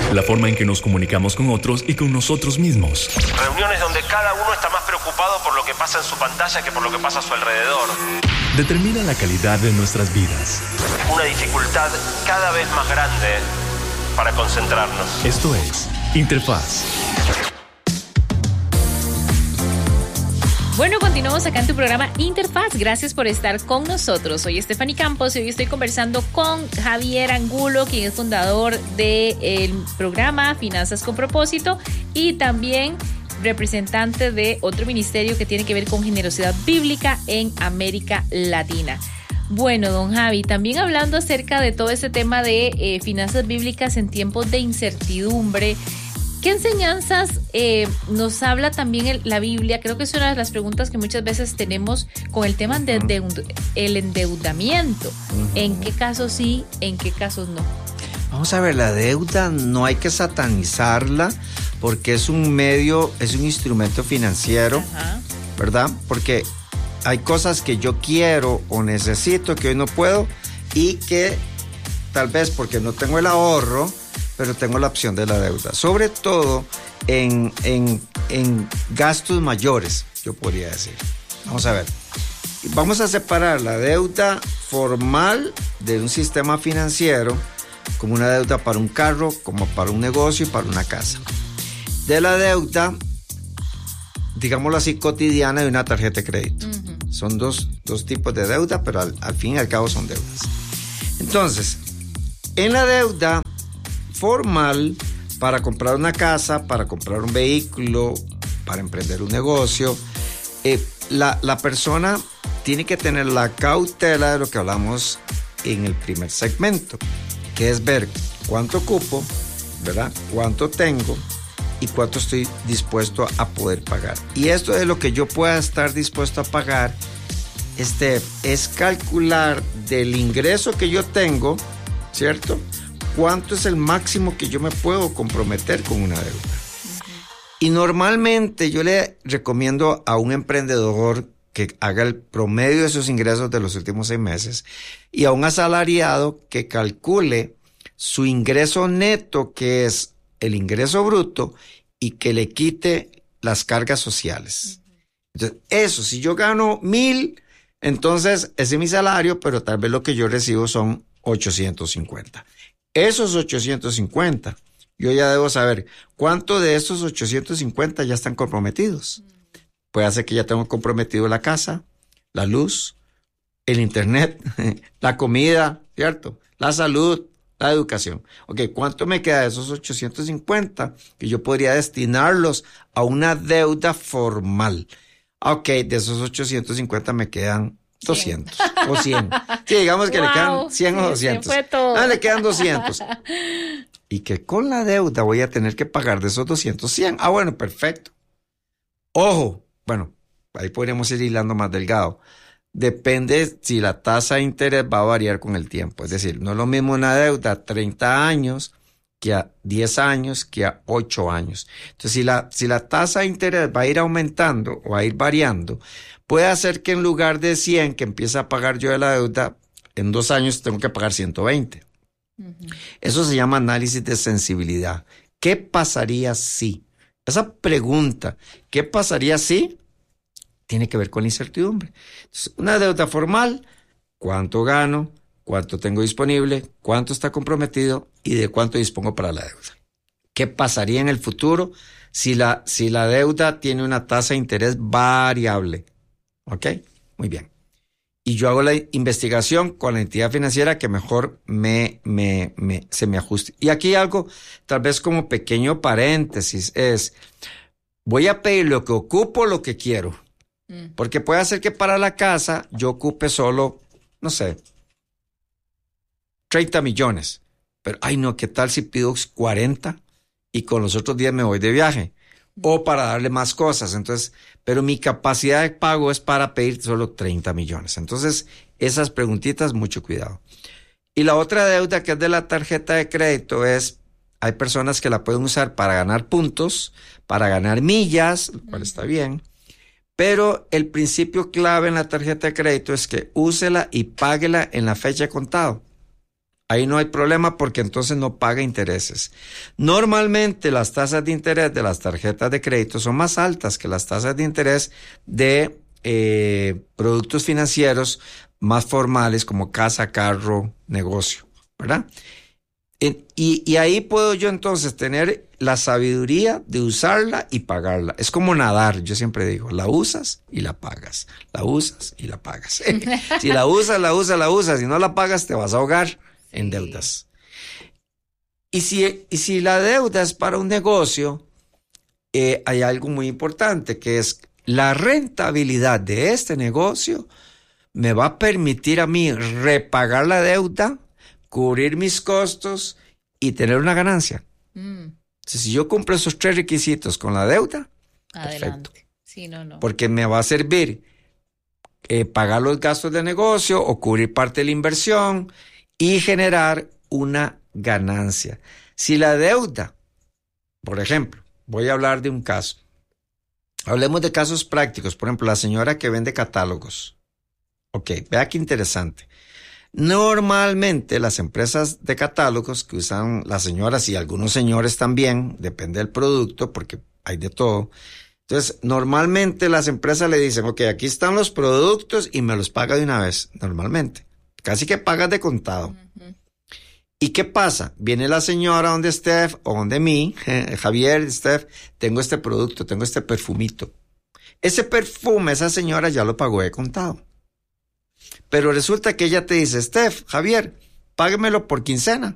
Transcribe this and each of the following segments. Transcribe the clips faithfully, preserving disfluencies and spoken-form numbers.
la forma en que nos comunicamos con otros y con nosotros mismos. Reuniones donde cada uno está más preocupado por lo que pasa en su pantalla que por lo que pasa a su alrededor. Determina la calidad de nuestras vidas. Una dificultad cada vez más grande para concentrarnos. Esto es Interfaz. Bueno, continuamos acá en tu programa Interfaz. Gracias por estar con nosotros. Soy Stephanie Campos y hoy estoy conversando con Javier Angulo, quien es fundador del programa Finanzas con Propósito y también representante de otro ministerio que tiene que ver con generosidad bíblica en América Latina. Bueno, don Javi, también hablando acerca de todo ese tema de eh, finanzas bíblicas en tiempos de incertidumbre, ¿qué enseñanzas eh, nos habla también el, la Biblia? Creo que es una de las preguntas que muchas veces tenemos con el tema del de, de, el endeudamiento. Uh-huh. ¿En qué casos sí, en qué casos no? Vamos a ver, la deuda no hay que satanizarla porque es un medio, es un instrumento financiero, uh-huh. ¿verdad? Porque hay cosas que yo quiero o necesito que hoy no puedo y que tal vez porque no tengo el ahorro, pero tengo la opción de la deuda. Sobre todo en, en, en gastos mayores, yo podría decir. Vamos a ver. Vamos a separar la deuda formal de un sistema financiero como una deuda para un carro, como para un negocio y para una casa. De la deuda, digámoslo así, cotidiana de una tarjeta de crédito. Uh-huh. Son dos, dos tipos de deuda, pero al, al fin y al cabo son deudas. Entonces, en la deuda formal, para comprar una casa, para comprar un vehículo, para emprender un negocio, eh, la, la persona tiene que tener la cautela de lo que hablamos en el primer segmento, que es ver cuánto ocupo, ¿verdad? Cuánto tengo y cuánto estoy dispuesto a poder pagar. Y esto es lo que yo pueda estar dispuesto a pagar, este, es calcular del ingreso que yo tengo, ¿cierto? ¿Cuánto es el máximo que yo me puedo comprometer con una deuda? Uh-huh. Y normalmente yo le recomiendo a un emprendedor que haga el promedio de sus ingresos de los últimos seis meses y a un asalariado que calcule su ingreso neto, que es el ingreso bruto, y que le quite las cargas sociales. Uh-huh. Entonces, eso, si yo gano mil, entonces ese es mi salario, pero tal vez lo que yo recibo son ochocientos cincuenta. Esos ochocientos cincuenta, yo ya debo saber cuánto de esos ochocientos cincuenta ya están comprometidos. Puede ser que ya tengo comprometido la casa, la luz, el internet, la comida, ¿cierto? La salud, la educación. Ok, ¿cuánto me queda de esos ochocientos cincuenta que yo podría destinarlos a una deuda formal? Ok, de esos ochocientos cincuenta me quedan doscientos o cien. Sí, digamos que wow, le quedan cien o doscientos. Ah, le quedan doscientos. Y que con la deuda voy a tener que pagar de esos doscientos cien. Ah, bueno, perfecto. Ojo, bueno, ahí podríamos ir hilando más delgado. Depende si la tasa de interés va a variar con el tiempo. Es decir, no es lo mismo una deuda a treinta años que a diez años que a ocho años. Entonces, si la, si la tasa de interés va a ir aumentando o va a ir variando, puede hacer que en lugar de cien que empiece a pagar yo de la deuda, en dos años tengo que pagar ciento veinte. Uh-huh. Eso se llama análisis de sensibilidad. ¿Qué pasaría si? Esa pregunta, ¿qué pasaría si? Tiene que ver con la incertidumbre. Entonces, una deuda formal, ¿cuánto gano? ¿Cuánto tengo disponible? ¿Cuánto está comprometido? ¿Y de cuánto dispongo para la deuda? ¿Qué pasaría en el futuro si la, si la deuda tiene una tasa de interés variable? ¿Ok? Muy bien. Y yo hago la investigación con la entidad financiera que mejor me, me, me, se me ajuste. Y aquí algo, tal vez como pequeño paréntesis, es, voy a pedir lo que ocupo, lo que quiero. Mm. Porque puede ser que para la casa yo ocupe solo, no sé, treinta millones. Pero, ay no, ¿qué tal si pido cuarenta y con los otros diez me voy de viaje? O para darle más cosas. Entonces, pero mi capacidad de pago es para pedir solo treinta millones. Entonces, esas preguntitas, mucho cuidado. Y la otra deuda que es de la tarjeta de crédito es, hay personas que la pueden usar para ganar puntos, para ganar millas, lo cual está bien. Pero el principio clave en la tarjeta de crédito es que úsela y páguela en la fecha de contado. Ahí no hay problema porque entonces no paga intereses. Normalmente las tasas de interés de las tarjetas de crédito son más altas que las tasas de interés de eh, productos financieros más formales como casa, carro, negocio, ¿verdad? Y, y ahí puedo yo entonces tener la sabiduría de usarla y pagarla. Es como nadar, yo siempre digo, la usas y la pagas, la usas y la pagas. Si la usas, la usas, la usas, si no la pagas te vas a ahogar en deudas. Y si, y si la deuda es para un negocio, eh, hay algo muy importante que es la rentabilidad de este negocio me va a permitir a mí repagar la deuda, cubrir mis costos y tener una ganancia. Mm. Entonces, si yo cumplo esos tres requisitos con la deuda, adelante. Perfecto. Sí, no, no. Porque me va a servir eh, pagar los gastos de negocio o cubrir parte de la inversión y generar una ganancia. Si la deuda, por ejemplo, voy a hablar de un caso. Hablemos de casos prácticos. Por ejemplo, la señora que vende catálogos. Ok, vea qué interesante. Normalmente las empresas de catálogos que usan las señoras y algunos señores también, depende del producto porque hay de todo. Entonces, normalmente las empresas le dicen, ok, aquí están los productos y me los paga de una vez, normalmente. Casi que pagas de contado. Uh-huh. ¿Y qué pasa? Viene la señora donde Steph o donde mí, Javier, Steph, tengo este producto, tengo este perfumito. Ese perfume, esa señora ya lo pagó de contado. Pero resulta que ella te dice, Steph, Javier, páguemelo por quincena.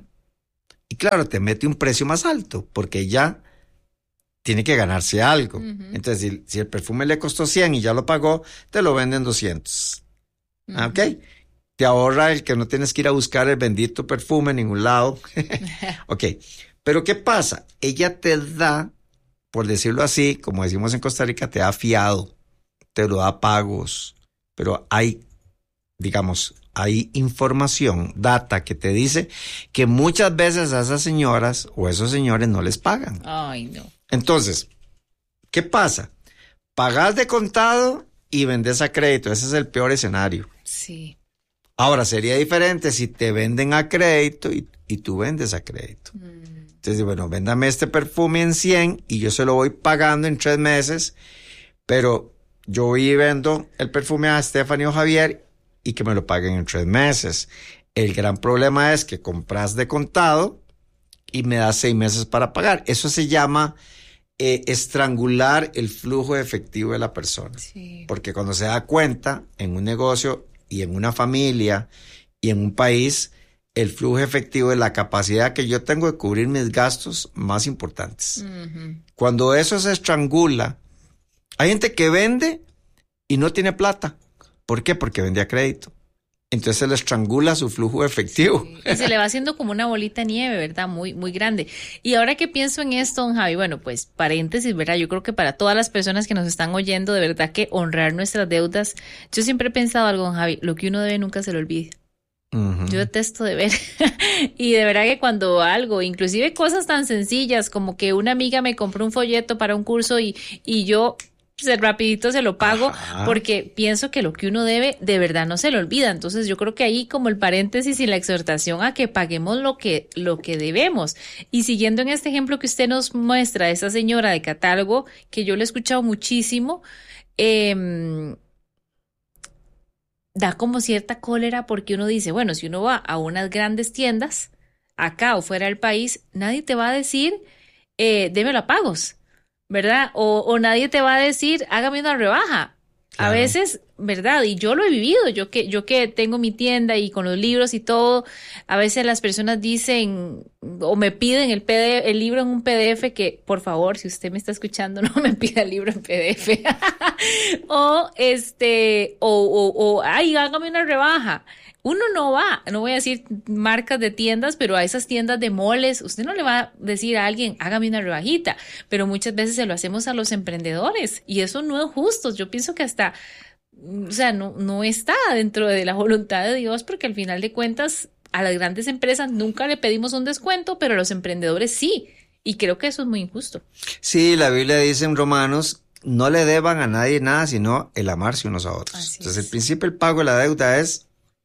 Y claro, te mete un precio más alto porque ella tiene que ganarse algo. Uh-huh. Entonces, si, si el perfume le costó cien y ya lo pagó, te lo venden doscientos. Uh-huh. ¿Ok? Te ahorra el que no tienes que ir a buscar el bendito perfume en ningún lado. Ok. Pero ¿qué pasa? Ella te da, por decirlo así, como decimos en Costa Rica, te da fiado, te lo da pagos, pero hay digamos, hay información, data que te dice que muchas veces a esas señoras o a esos señores no les pagan. Ay, no. Entonces, ¿qué pasa? Pagas de contado y vendes a crédito. Ese es el peor escenario. Sí. Ahora, sería diferente si te venden a crédito y, y tú vendes a crédito. Mm. Entonces, bueno, véndame este perfume en cien y yo se lo voy pagando en tres meses, pero yo voy y vendo el perfume a Stephanie o Javier y que me lo paguen en tres meses. El gran problema es que compras de contado y me das seis meses para pagar. Eso se llama eh, estrangular el flujo efectivo de la persona. Sí. Porque cuando se da cuenta en un negocio y en una familia y en un país, el flujo efectivo es la capacidad que yo tengo de cubrir mis gastos más importantes. Uh-huh. Cuando eso se estrangula, hay gente que vende y no tiene plata. ¿Por qué? Porque vende a crédito. Entonces se le estrangula su flujo efectivo. Sí, y se le va haciendo como una bolita de nieve, ¿verdad? Muy, muy grande. Y ahora que pienso en esto, don Javi, bueno, pues paréntesis, ¿verdad? Yo creo que para todas las personas que nos están oyendo, de verdad que honrar nuestras deudas. Yo siempre he pensado algo, don Javi, lo que uno debe nunca se lo olvide. Uh-huh. Yo detesto deber. Y de verdad que cuando algo, inclusive cosas tan sencillas como que una amiga me compró un folleto para un curso y, y yo... pues rapidito se lo pago. Ajá. Porque pienso que lo que uno debe de verdad no se lo olvida. Entonces yo creo que ahí como el paréntesis y la exhortación a que paguemos lo que, lo que debemos. Y siguiendo en este ejemplo que usted nos muestra de esa señora de catálogo, que yo le he escuchado muchísimo, eh, da como cierta cólera porque uno dice, bueno, si uno va a unas grandes tiendas, acá o fuera del país, nadie te va a decir, eh, démelo a pagos, ¿verdad? O, o nadie te va a decir, hágame una rebaja. Claro. A veces, ¿verdad? Y yo lo he vivido, yo que, yo que tengo mi tienda y con los libros y todo, a veces las personas dicen o me piden el P D F, el libro en un P D F que, por favor, si usted me está escuchando, no me pida el libro en P D F. o este, o, o, o, ay, hágame una rebaja. Uno no va, no voy a decir marcas de tiendas, pero a esas tiendas de moles, usted no le va a decir a alguien, hágame una rebajita, pero muchas veces se lo hacemos a los emprendedores y eso no es justo. Yo pienso que hasta, o sea, no, no está dentro de la voluntad de Dios, porque al final de cuentas a las grandes empresas nunca le pedimos un descuento, pero a los emprendedores sí, y creo que eso es muy injusto. Sí, la Biblia dice en Romanos, no le deban a nadie nada, sino el amarse unos a otros. Así Entonces es. El principio del pago de la deuda es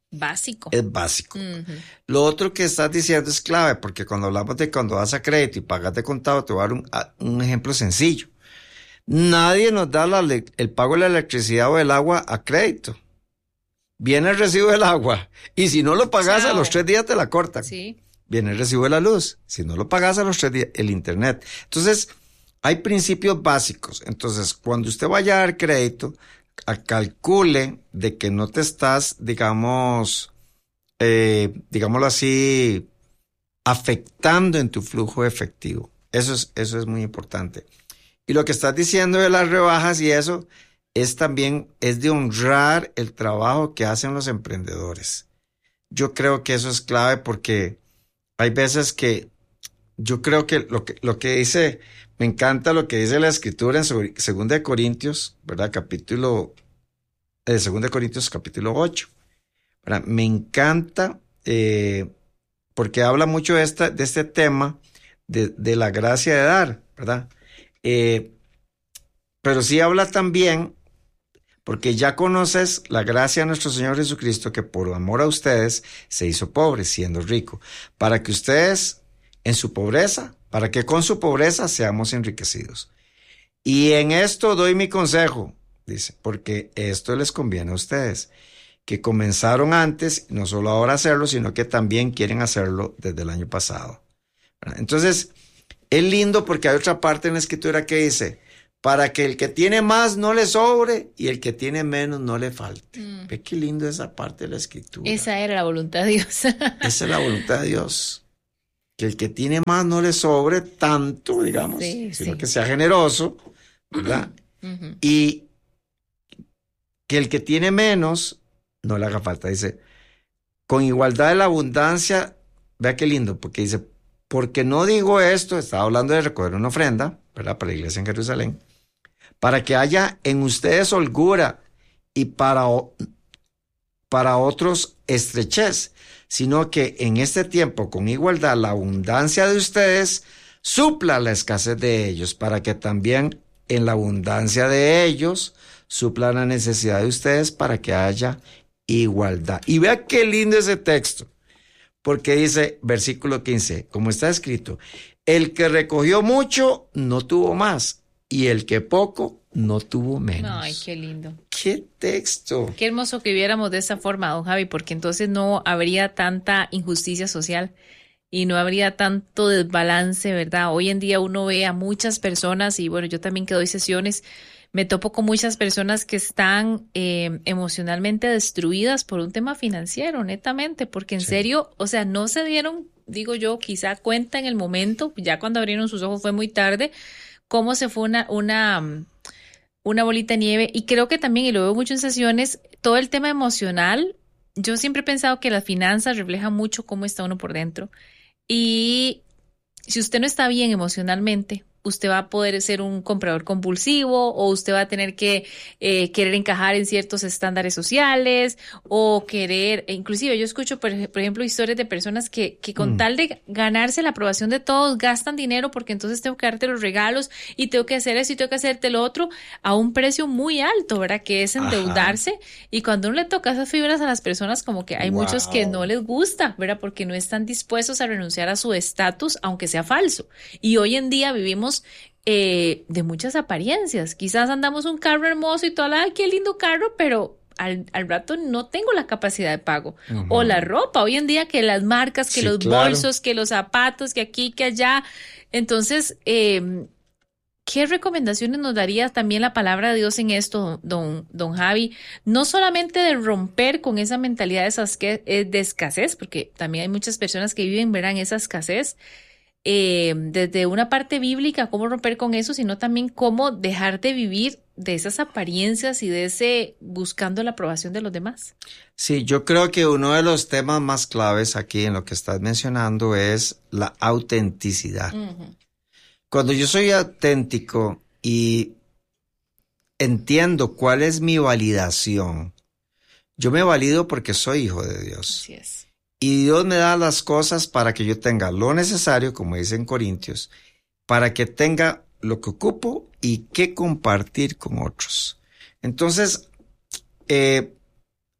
Básico. Es básico. Uh-huh. Lo otro que estás diciendo es clave, porque cuando hablamos de cuando vas a crédito y pagas de contado, te voy a dar un, un ejemplo sencillo. Nadie nos da la, el pago de la electricidad o del agua a crédito. Viene el recibo del agua y si no lo pagas Chao. a los tres días te la cortan. Sí. Viene el recibo de la luz. Si no lo pagas a los tres días, el internet. Entonces, hay principios básicos. Entonces, cuando usted vaya a dar crédito, calcule de que no te estás, digamos, eh, digámoslo así, afectando en tu flujo efectivo. Eso es, eso es muy importante. Y lo que estás diciendo de las rebajas y eso es también, es de honrar el trabajo que hacen los emprendedores. Yo creo que eso es clave porque hay veces que yo creo que lo que, lo que dice, me encanta lo que dice la escritura en segunda de Corintios, ¿verdad? Capítulo, eh, segunda de Corintios capítulo ocho, ¿verdad? Me encanta eh, porque habla mucho de, esta, de este tema de, de la gracia de dar, ¿verdad? Eh, pero sí habla también, porque ya conoces la gracia de nuestro Señor Jesucristo, que por amor a ustedes se hizo pobre, siendo rico, para que ustedes en su pobreza, para que con su pobreza seamos enriquecidos. Y en esto doy mi consejo, dice, porque esto les conviene a ustedes, que comenzaron antes, no solo ahora hacerlo, sino que también quieren hacerlo desde el año pasado. Entonces, es lindo porque hay otra parte en la escritura que dice, para que el que tiene más no le sobre y el que tiene menos no le falte. Mm. Ve qué lindo esa parte de la escritura. Esa era la voluntad de Dios. Esa es la voluntad de Dios. Que el que tiene más no le sobre tanto, digamos, sí, sino sí. que sea generoso, ¿verdad? Uh-huh. Y que el que tiene menos no le haga falta. Dice, con igualdad de la abundancia, vea qué lindo, porque dice, porque no digo esto, estaba hablando de recoger una ofrenda, ¿verdad? Para la iglesia en Jerusalén, para que haya en ustedes holgura y para, para otros estrechez, sino que en este tiempo, con igualdad, la abundancia de ustedes supla la escasez de ellos, para que también en la abundancia de ellos supla la necesidad de ustedes, para que haya igualdad. Y vea qué lindo ese texto. Porque dice, versículo quince, como está escrito, el que recogió mucho no tuvo más, y el que poco no tuvo menos. Ay, qué lindo. Qué texto. Qué hermoso que viéramos de esa forma, don Javi, porque entonces no habría tanta injusticia social y no habría tanto desbalance, ¿verdad? Hoy en día uno ve a muchas personas, y bueno, yo también que doy sesiones, me topo con muchas personas que están eh, emocionalmente destruidas por un tema financiero, netamente, porque en sí. serio, o sea, no se dieron, digo yo, quizá cuenta en el momento, ya cuando abrieron sus ojos fue muy tarde, cómo se fue una, una, una bolita de nieve. Y creo que también, y lo veo mucho en sesiones, todo el tema emocional, yo siempre he pensado que las finanzas reflejan mucho cómo está uno por dentro. Y si usted no está bien emocionalmente, usted va a poder ser un comprador compulsivo, o usted va a tener que eh, querer encajar en ciertos estándares sociales, o querer, e inclusive yo escucho, por, por ejemplo, historias de personas que, que con mm. tal de ganarse la aprobación de todos, gastan dinero porque entonces tengo que darte los regalos y tengo que hacer eso y tengo que hacerte lo otro a un precio muy alto, ¿verdad? Que es endeudarse. Ajá. Y cuando uno le toca esas fibras a las personas, como que hay wow. muchos que no les gusta, ¿verdad? Porque no están dispuestos a renunciar a su estatus, aunque sea falso. Y hoy en día vivimos Eh, de muchas apariencias. Quizás andamos un carro hermoso y todo, ¡ay, qué lindo carro! Pero al, al rato no tengo la capacidad de pago. Uh-huh. O la ropa, hoy en día que las marcas, que sí, los claro. bolsos, que los zapatos, que aquí, que allá. Entonces, eh, ¿qué recomendaciones nos daría también la palabra de Dios en esto, don, don Javi? No solamente de romper con esa mentalidad de, esas que, de escasez, porque también hay muchas personas que viven, verán, esa escasez, Eh, desde una parte bíblica, cómo romper con eso, sino también cómo dejar de vivir de esas apariencias y de ese buscando la aprobación de los demás. Sí, yo creo que uno de los temas más claves aquí en lo que estás mencionando es la autenticidad. Uh-huh. Cuando yo soy auténtico y entiendo cuál es mi validación, yo me valido porque soy hijo de Dios. Así es. Y Dios me da las cosas para que yo tenga lo necesario, como dice en Corintios, para que tenga lo que ocupo y que compartir con otros. Entonces, eh,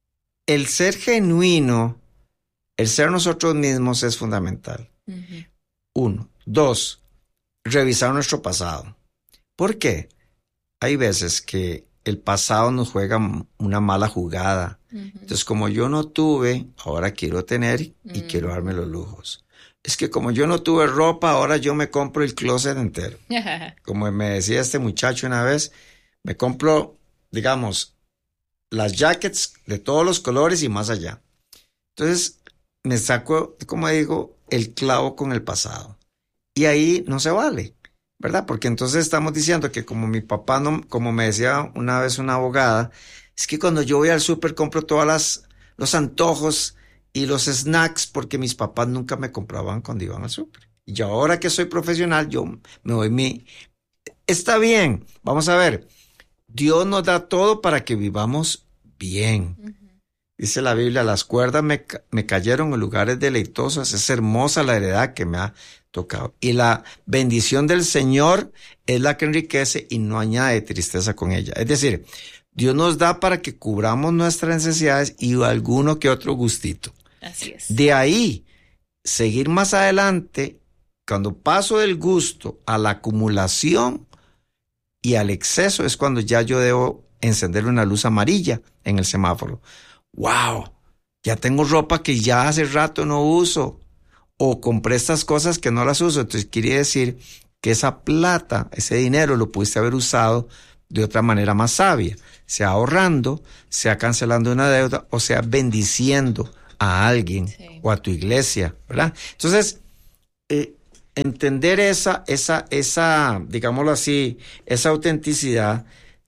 el ser genuino, el ser nosotros mismos es fundamental. Uh-huh. Uno. Dos, revisar nuestro pasado. ¿Por qué? Hay veces que el pasado nos juega una mala jugada. Uh-huh. Entonces, como yo no tuve, ahora quiero tener y uh-huh. quiero darme los lujos. Es que como yo no tuve ropa, ahora yo me compro el closet entero. Como me decía este muchacho una vez, me compro, digamos, las jackets de todos los colores y más allá. Entonces, me saco, como digo, el clavo con el pasado. Y ahí no se vale, ¿verdad? Porque entonces estamos diciendo que como mi papá, no, como me decía una vez una abogada, es que cuando yo voy al súper compro todas las los antojos y los snacks porque mis papás nunca me compraban cuando iban al súper. Y yo ahora que soy profesional, yo me doy mi... Está bien, vamos a ver. Dios nos da todo para que vivamos bien. Uh-huh. Dice la Biblia, las cuerdas me, me cayeron en lugares deleitosos. Es hermosa la heredad que me ha tocado. Y la bendición del Señor es la que enriquece y no añade tristeza con ella. Es decir, Dios nos da para que cubramos nuestras necesidades y alguno que otro gustito. Así es. De ahí, seguir más adelante, cuando paso del gusto a la acumulación y al exceso, es cuando ya yo debo encender una luz amarilla en el semáforo. ¡Wow! Ya tengo ropa que ya hace rato no uso. O compré estas cosas que no las uso. Entonces quiere decir que esa plata, ese dinero lo pudiste haber usado de otra manera más sabia. Sea ahorrando, sea cancelando una deuda o sea bendiciendo a alguien sí. o a tu iglesia, ¿verdad? Entonces, eh, entender esa, esa, esa, digámoslo así, esa autenticidad,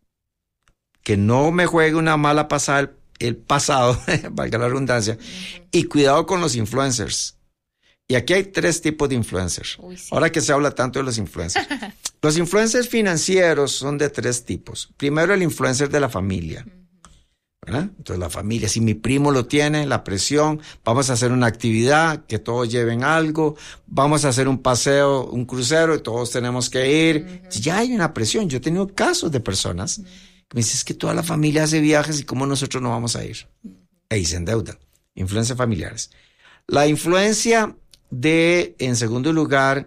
que no me juegue una mala pasada el, el pasado, valga la redundancia, uh-huh. y cuidado con los influencers. Y aquí hay tres tipos de influencers. Uy, sí. Ahora que se habla tanto de los influencers. Los influencers financieros son de tres tipos. Primero, el influencer de la familia. ¿Verdad? Entonces la familia, si mi primo lo tiene, la presión, vamos a hacer una actividad, que todos lleven algo, vamos a hacer un paseo, un crucero, y todos tenemos que ir. Uh-huh. Ya hay una presión. Yo he tenido casos de personas uh-huh. que me dicen, es que toda la familia hace viajes y cómo nosotros no vamos a ir. Uh-huh. Ahí se endeudan. Influencias familiares. La influencia de, en segundo lugar,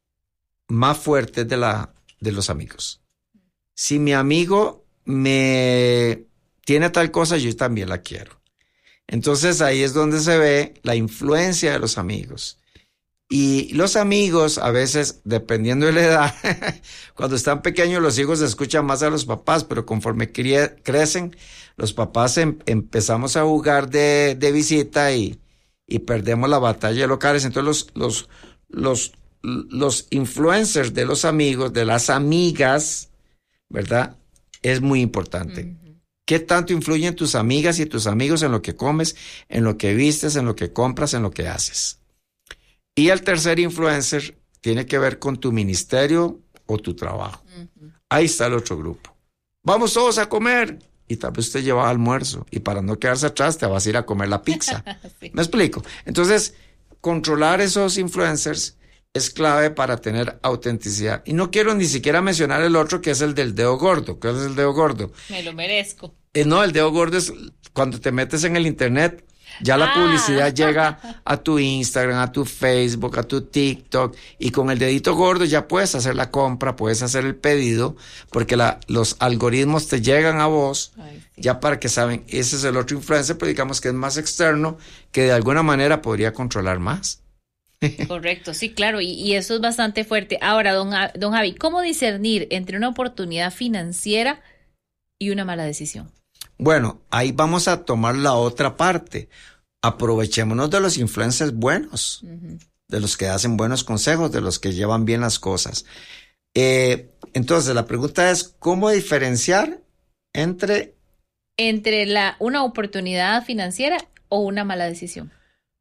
más fuerte es de, la, de los amigos. Si mi amigo me... tiene tal cosa, yo también la quiero. Entonces ahí es donde se ve la influencia de los amigos. Y los amigos, a veces, dependiendo de la edad, cuando están pequeños los hijos escuchan más a los papás, pero conforme crie- crecen, los papás em- empezamos a jugar de, de visita y, y perdemos la batalla de locales. Entonces los, los, los, los influencers de los amigos, de las amigas, ¿verdad? Es muy importante. Mm. ¿Qué tanto influyen tus amigas y tus amigos en lo que comes, en lo que vistes, en lo que compras, en lo que haces? Y el tercer influencer tiene que ver con tu ministerio o tu trabajo. Uh-huh. Ahí está el otro grupo. Vamos todos a comer. Y tal vez usted lleva almuerzo. Y para no quedarse atrás te vas a ir a comer la pizza. Sí. ¿Me explico? Entonces, controlar esos influencers es clave para tener autenticidad. Y no quiero ni siquiera mencionar el otro, que es el del dedo gordo. ¿Qué es el dedo gordo? Me lo merezco. Eh, no, el dedo gordo es cuando te metes en el internet, ya la ah. publicidad llega a tu Instagram, a tu Facebook, a tu TikTok, y con el dedito gordo ya puedes hacer la compra, puedes hacer el pedido, porque la, los algoritmos te llegan a vos. Ay, sí. Ya para que saben, ese es el otro influencer, pero digamos que es más externo, que de alguna manera podría controlar más. Correcto, sí, claro, y, y eso es bastante fuerte. Ahora, don, don Javi, ¿cómo discernir entre una oportunidad financiera y una mala decisión? Bueno, ahí vamos a tomar la otra parte. Aprovechémonos de los influencers buenos, uh-huh. de los que hacen buenos consejos, de los que llevan bien las cosas. Eh, entonces, la pregunta es, ¿cómo diferenciar entre... Entre la, una oportunidad financiera o una mala decisión?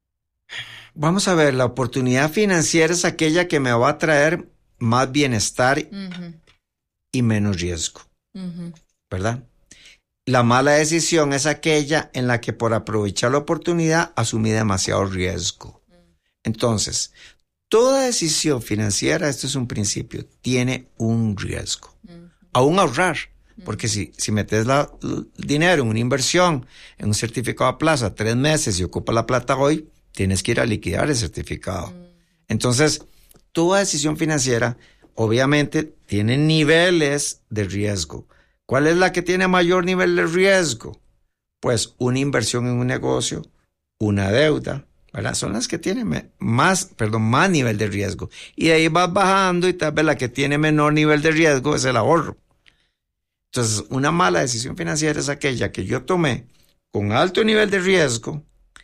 Vamos a ver, la oportunidad financiera es aquella que me va a traer más bienestar uh-huh. y menos riesgo, uh-huh. ¿verdad? La mala decisión es aquella en la que por aprovechar la oportunidad asumí demasiado riesgo. Entonces, toda decisión financiera, esto es un principio, tiene un riesgo. Uh-huh. Aún ahorrar, Porque si, si metes la, el dinero en una inversión, en un certificado a plazo a tres meses y ocupa la plata hoy, tienes que ir a liquidar el certificado. Entonces, toda decisión financiera, obviamente, tiene niveles de riesgo. ¿Cuál es la que tiene mayor nivel de riesgo? Pues una inversión en un negocio, una deuda, ¿verdad? Son las que tienen más, perdón, más nivel de riesgo. Y de ahí vas bajando y tal vez la que tiene menor nivel de riesgo es el ahorro. Entonces, una mala decisión financiera es aquella que yo tomé con alto nivel de riesgo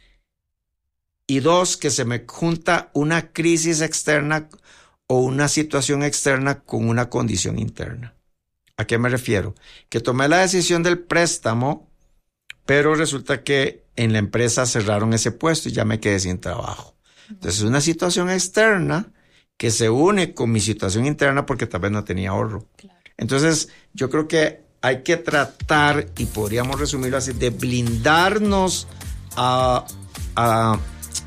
y dos, que se me junta una crisis externa o una situación externa con una condición interna. ¿A qué me refiero? Que tomé la decisión del préstamo, pero resulta que en la empresa cerraron ese puesto y ya me quedé sin trabajo. Entonces, es una situación externa que se une con mi situación interna porque tal vez no tenía ahorro. Claro. Entonces, yo creo que hay que tratar, y podríamos resumirlo así, de blindarnos a, a,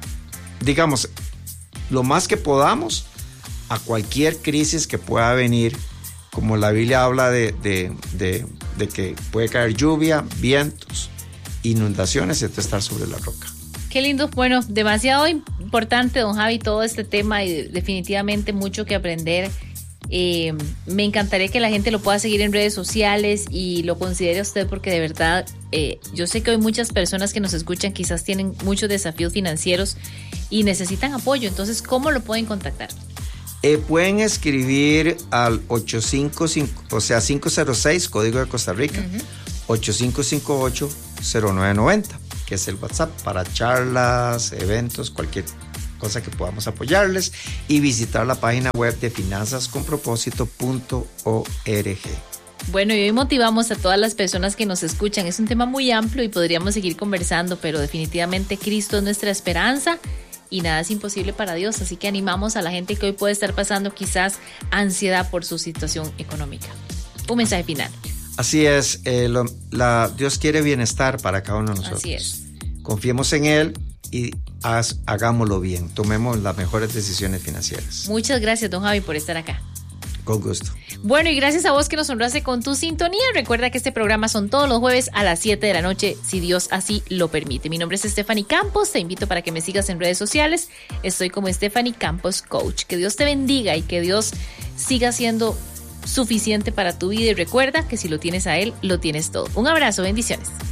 digamos, lo más que podamos a cualquier crisis que pueda venir. Como la Biblia habla de, de, de, de que puede caer lluvia, vientos, inundaciones, y entonces estar sobre la roca. Qué lindo, bueno, demasiado importante, don Javi, todo este tema y definitivamente mucho que aprender. Eh, me encantaría que la gente lo pueda seguir en redes sociales y lo considere usted porque de verdad eh, yo sé que hay muchas personas que nos escuchan quizás tienen muchos desafíos financieros y necesitan apoyo, entonces ¿cómo lo pueden contactar? Eh, pueden escribir al ocho cinco cinco, o sea, cinco cero seis, código de Costa Rica, uh-huh. ocho cinco cinco ocho cero nueve nueve cero, que es el WhatsApp para charlas, eventos, cualquier cosa que podamos apoyarles, y visitar la página web de finanzas con propósito punto org. Bueno, y hoy motivamos a todas las personas que nos escuchan. Es un tema muy amplio y podríamos seguir conversando, pero definitivamente Cristo es nuestra esperanza y nada es imposible para Dios. Así que animamos a la gente que hoy puede estar pasando quizás ansiedad por su situación económica. Un mensaje final. Así es, eh, lo, la, Dios quiere bienestar para cada uno de nosotros. Así es. Confiemos en Él y haz, hagámoslo bien. Tomemos las mejores decisiones financieras. Muchas gracias, don Javi, por estar acá. Con gusto. Bueno, y gracias a vos que nos honraste con tu sintonía. Recuerda que este programa son todos los jueves a las siete de la noche, si Dios así lo permite. Mi nombre es Stephanie Campos. Te invito para que me sigas en redes sociales. Estoy como Stephanie Campos Coach. Que Dios te bendiga y que Dios siga siendo suficiente para tu vida. Y recuerda que si lo tienes a Él, lo tienes todo. Un abrazo, bendiciones.